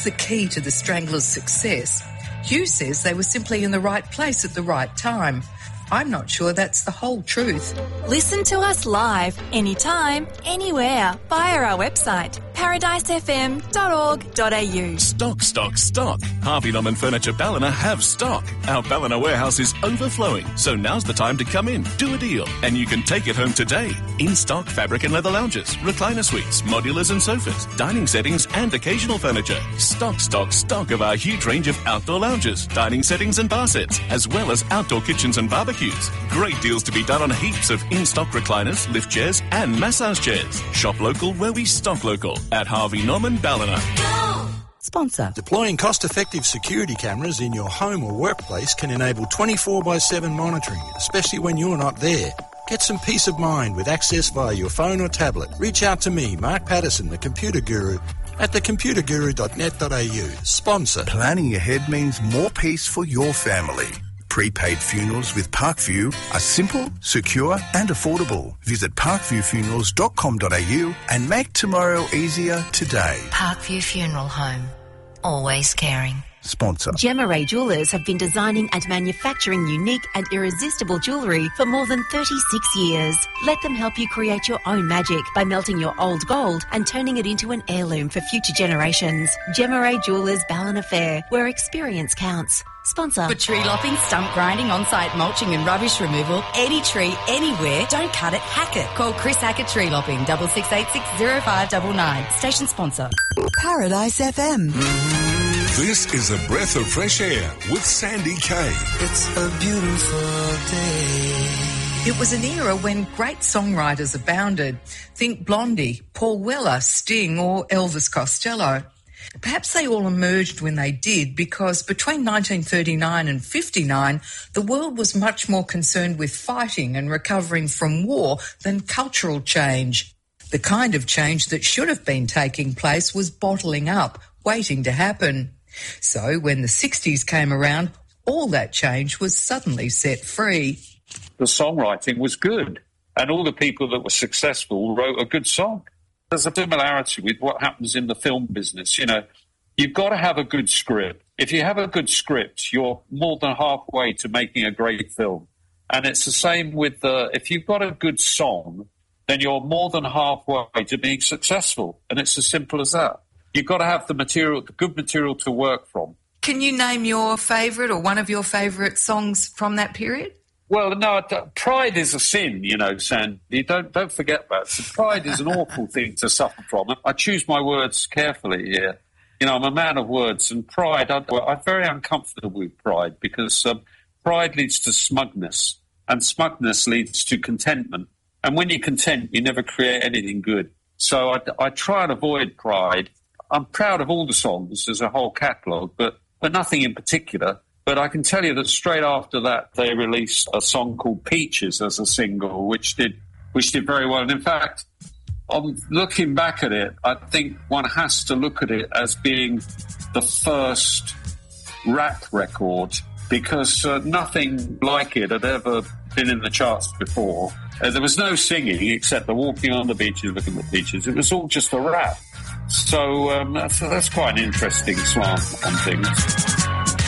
the key to the Stranglers' success? Hugh says they were simply in the right place at the right time. I'm not sure that's the whole truth. Listen to us live, anytime, anywhere, via our website, paradisefm.org.au. Stock, stock, stock. Harvey Norman Furniture Ballina have stock. Our Ballina warehouse is overflowing, so now's the time to come in, do a deal, and you can take it home today. In stock fabric and leather lounges, recliner suites, modulars and sofas, dining settings and occasional furniture. Stock, stock, stock of our huge range of outdoor lounges, dining settings and bar sets, as well as outdoor kitchens and barbecues. Great deals to be done on heaps of in-stock recliners, lift chairs and massage chairs. Shop local where we stock local at Harvey Norman Ballina. Sponsor. Deploying cost-effective security cameras in your home or workplace can enable 24/7 monitoring, especially when you're not there. Get some peace of mind with access via your phone or tablet. Reach out to me, Mark Patterson, the Computer Guru, at thecomputerguru.net.au. Sponsor. Planning ahead means more peace for your family. Prepaid funerals with Parkview are simple, secure and affordable. Visit parkviewfunerals.com.au and make tomorrow easier today. Parkview Funeral Home. Always caring. Sponsor. Gemma Ray Jewellers have been designing and manufacturing unique and irresistible jewellery for more than 36 years. Let them help you create your own magic by melting your old gold and turning it into an heirloom for future generations. Gemma Ray Jewellers Ballina Fair, where experience counts. Sponsor. For tree lopping, stump grinding, on-site mulching and rubbish removal, any tree, anywhere, don't cut it, hack it. Call Chris Hackett Tree Lopping, 66860599. Station sponsor. Paradise FM. This is a breath of fresh air with Sandy Kay. It's a beautiful day. It was an era when great songwriters abounded. Think Blondie, Paul Weller, Sting or Elvis Costello. Perhaps they all emerged when they did because between 1939 and 59, the world was much more concerned with fighting and recovering from war than cultural change. The kind of change that should have been taking place was bottling up, waiting to happen. So when the 60s came around, all that change was suddenly set free. The songwriting was good, and all the people that were successful wrote a good song. There's a similarity with what happens in the film business. You know, you've got to have a good script. If you have a good script, you're more than halfway to making a great film. And it's the same with if you've got a good song, then you're more than halfway to being successful. And it's as simple as that. You've got to have the material, the good material to work from. Can you name your favourite or one of your favourite songs from that period? Well, no, pride is a sin, you know, Sandy. Don't forget that. So pride is an awful thing to suffer from. I choose my words carefully here. You know, I'm a man of words, and pride, I'm very uncomfortable with pride because pride leads to smugness, and smugness leads to contentment. And when you're content, you never create anything good. So I try and avoid pride. I'm proud of all the songs as a whole catalogue, but nothing in particular. But I can tell you that straight after that, they released a song called Peaches as a single, which did very well. And in fact, on looking back at it, I think one has to look at it as being the first rap record because nothing like it had ever been in the charts before. There was no singing except the walking on the beaches, looking at the beaches. It was all just a rap. So that's quite an interesting slant on things.